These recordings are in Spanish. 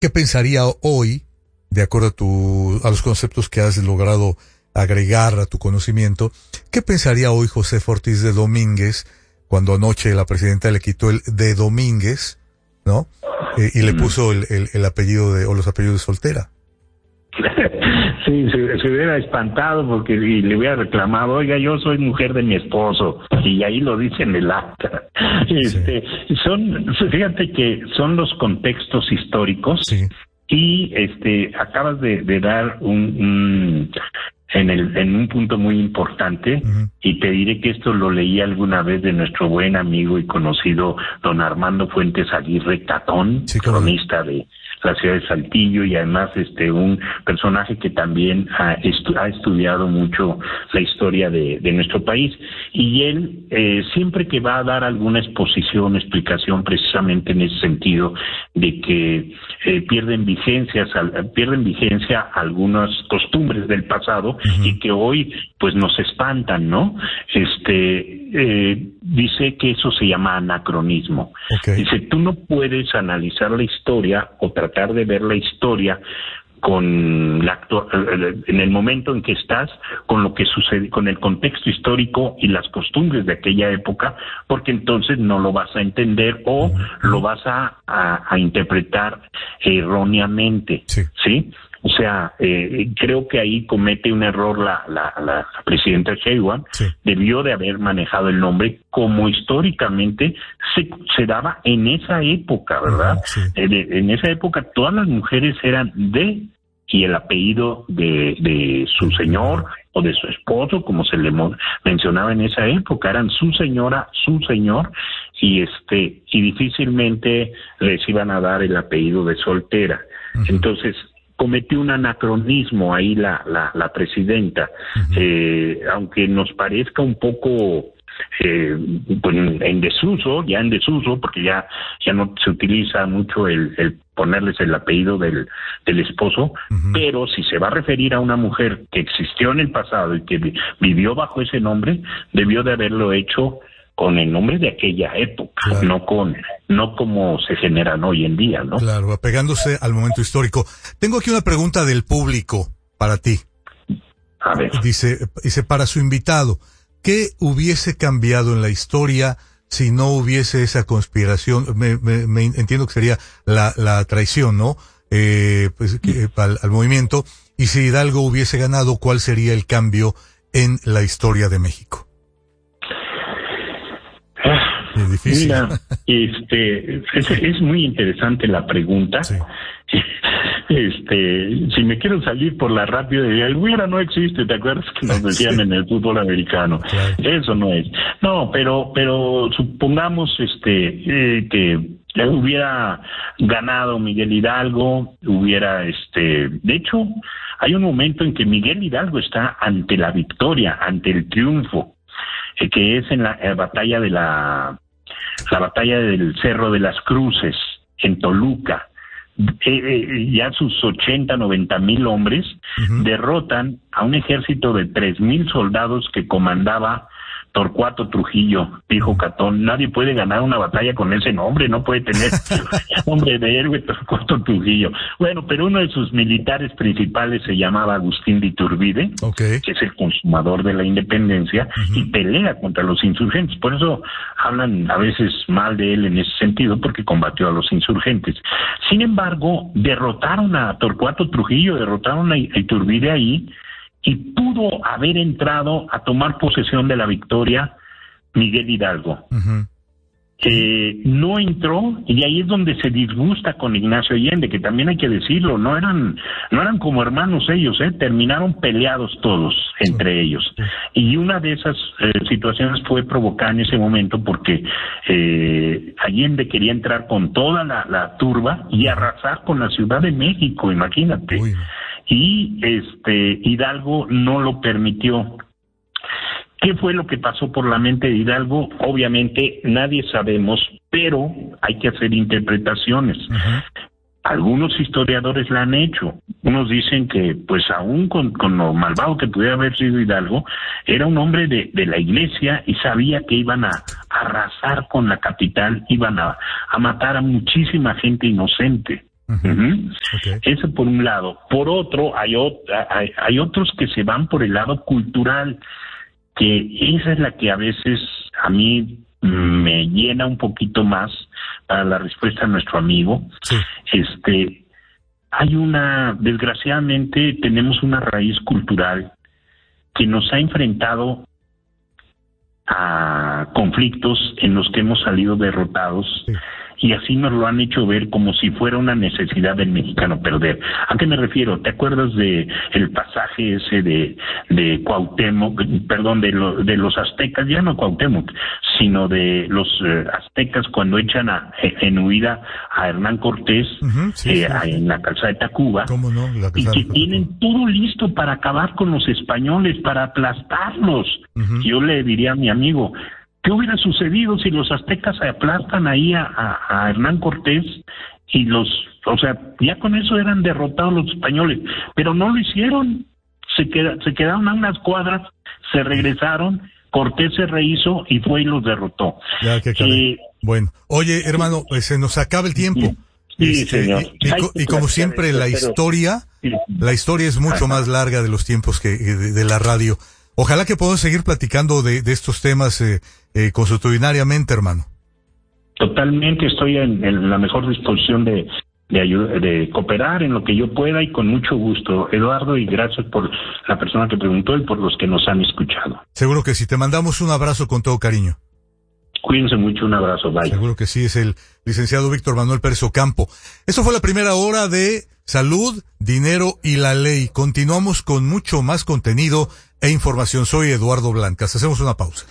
¿qué pensaría hoy, de acuerdo a los conceptos que has logrado agregar a tu conocimiento, qué pensaría hoy Josefa Ortiz de Domínguez cuando anoche la presidenta le quitó el de Domínguez, ¿no? Y le puso el apellido o los apellidos de soltera? Sí, se hubiera espantado porque le hubiera reclamado, oiga, yo soy mujer de mi esposo, y ahí lo dice en el acta. Fíjate que son los contextos históricos, sí. Y acabas de dar en un punto muy importante, y te diré que esto lo leí alguna vez de nuestro buen amigo y conocido don Armando Fuentes Aguirre Catón, sí, cronista de la ciudad de Saltillo, y además un personaje que también ha estudiado mucho la historia de nuestro país, y él siempre que va a dar alguna explicación precisamente en ese sentido de que pierden vigencia algunas costumbres del pasado, y que hoy pues nos espantan, ¿no? Dice que eso se llama anacronismo. Okay. Dice, tú no puedes analizar la historia o tratar de ver la historia en el momento en que estás, con lo que sucede, con el contexto histórico y las costumbres de aquella época, porque entonces no lo vas a entender o lo vas a interpretar erróneamente, ¿sí? O sea, creo que ahí comete un error la presidenta Sheinbaum. Sí. Debió de haber manejado el nombre como históricamente se daba en esa época, ¿verdad? Sí. En esa época todas las mujeres eran y el apellido de su señor o de su esposo, como se le mencionaba en esa época, eran su señora, su señor, y difícilmente les iban a dar el apellido de soltera. Entonces, cometió un anacronismo ahí la presidenta, aunque nos parezca un poco en desuso, porque ya no se utiliza mucho el ponerles el apellido del esposo, pero si se va a referir a una mujer que existió en el pasado y que vivió bajo ese nombre, debió de haberlo hecho con el nombre de aquella época, claro. no como se generan hoy en día, ¿no? Claro, apegándose al momento histórico. Tengo aquí una pregunta del público para ti. A ver. Dice para su invitado, ¿qué hubiese cambiado en la historia si no hubiese esa conspiración? Me entiendo que sería la traición, ¿no? Al movimiento. Y si Hidalgo hubiese ganado, ¿cuál sería el cambio en la historia de México? Es difícil. Mira, es muy interesante la pregunta. Sí. Si me quiero salir por la rápida, el hubiera no existe, ¿te acuerdas que nos decían en el fútbol americano? Claro. Eso no es. No, pero supongamos que hubiera ganado Miguel Hidalgo, de hecho, hay un momento en que Miguel Hidalgo está ante la victoria, ante el triunfo, que es en la batalla batalla del Cerro de las Cruces, en Toluca. Ya sus 80-90 hombres derrotan a un ejército de 3,000 soldados que comandaba Torcuato Trujillo. Dijo Catón, nadie puede ganar una batalla con ese nombre, no puede tener nombre de héroe Torcuato Trujillo. Bueno, pero uno de sus militares principales se llamaba Agustín de Iturbide, que es el consumador de la independencia, y pelea contra los insurgentes. Por eso hablan a veces mal de él en ese sentido, porque combatió a los insurgentes. Sin embargo, derrotaron a Torcuato Trujillo, derrotaron a Iturbide ahí, y pudo haber entrado a tomar posesión de la victoria Miguel Hidalgo. No entró, y ahí es donde se disgusta con Ignacio Allende, que también hay que decirlo, no eran como hermanos ellos, terminaron peleados todos entre ellos. Y una de esas situaciones fue provocada en ese momento porque Allende quería entrar con toda la turba y arrasar con la Ciudad de México, imagínate. Uy. Y Hidalgo no lo permitió. ¿Qué fue lo que pasó por la mente de Hidalgo? Obviamente nadie sabemos, pero hay que hacer interpretaciones. Algunos historiadores la han hecho. Unos dicen que, pues aún con lo malvado que pudiera haber sido Hidalgo, era un hombre de la iglesia y sabía que iban a arrasar con la capital, iban a matar a muchísima gente inocente. Okay. Ese por un lado. Por otro, hay otros que se van por el lado cultural, que esa es la que a veces a mí me llena un poquito más para la respuesta a nuestro amigo. Sí. Desgraciadamente tenemos una raíz cultural que nos ha enfrentado a conflictos en los que hemos salido derrotados. Sí. Y así nos lo han hecho ver como si fuera una necesidad del mexicano perder. ¿A qué me refiero? ¿Te acuerdas de el pasaje ese de Cuauhtémoc, perdón, de los aztecas, ya no Cuauhtémoc, sino de los aztecas cuando echan en huida a Hernán Cortés en la calzada de Tacuba? ¿Cómo no? Y que tienen todo listo para acabar con los españoles, para aplastarlos. Yo le diría a mi amigo, ¿qué hubiera sucedido si los aztecas se aplastan ahí a Hernán Cortés y ya con eso eran derrotados los españoles? Pero no lo hicieron, se quedaron a unas cuadras, se regresaron, Cortés se rehizo y fue y los derrotó. Bueno, oye, hermano, se nos acaba el tiempo. Sí, señor. Y como siempre, la historia es mucho más larga de los tiempos que de la radio. Ojalá que podamos seguir platicando de estos temas consuetudinariamente, hermano. Totalmente, estoy en la mejor disposición de cooperar en lo que yo pueda y con mucho gusto, Eduardo, y gracias por la persona que preguntó y por los que nos han escuchado. Seguro que sí, te mandamos un abrazo con todo cariño. Cuídense mucho, un abrazo, bye. Seguro que sí, es el licenciado Víctor Manuel Pérez Ocampo. Eso fue la primera hora de Salud, Dinero y la Ley. Continuamos con mucho más contenido e información. Soy Eduardo Blancas. Hacemos una pausa.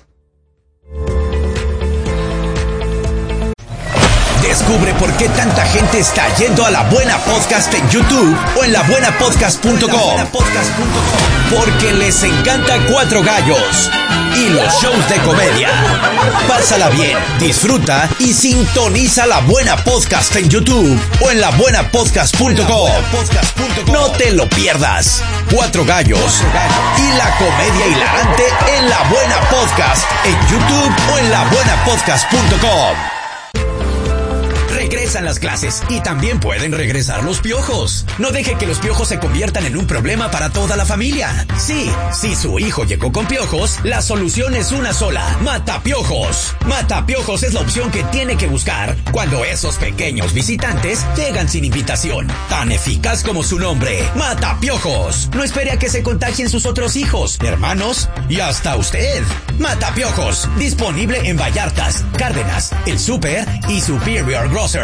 Descubre por qué tanta gente está yendo a La Buena Podcast en YouTube o en labuenapodcast.com. Porque les encanta Cuatro Gallos y los shows de comedia. Pásala bien, disfruta y sintoniza La Buena Podcast en YouTube o en labuenapodcast.com. No te lo pierdas. Cuatro Gallos y la comedia hilarante en La Buena Podcast en YouTube o en labuenapodcast.com. Regresan las clases y también pueden regresar los piojos. No deje que los piojos se conviertan en un problema para toda la familia. Sí, si su hijo llegó con piojos, la solución es una sola: Matapiojos. Matapiojos es la opción que tiene que buscar cuando esos pequeños visitantes llegan sin invitación. Tan eficaz como su nombre, Matapiojos. No espere a que se contagien sus otros hijos, hermanos y hasta usted. Matapiojos, disponible en Vallartas, Cárdenas, El Súper y Superior Grocers.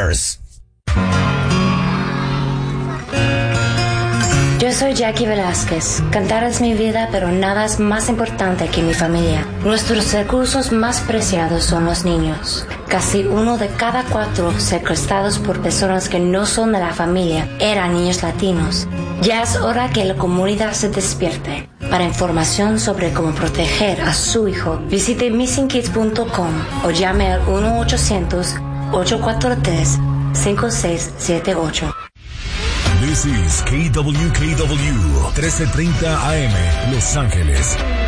Yo soy Jackie Velázquez. Cantar es mi vida, pero nada es más importante que mi familia. Nuestros recursos más preciados son los niños. Casi 1 de cada 4 secuestrados por personas que no son de la familia eran niños latinos. Ya es hora que la comunidad se despierte. Para información sobre cómo proteger a su hijo, visite missingkids.com o llame al 1-800-843-5678. This is KWKW 1330 AM, Los Ángeles.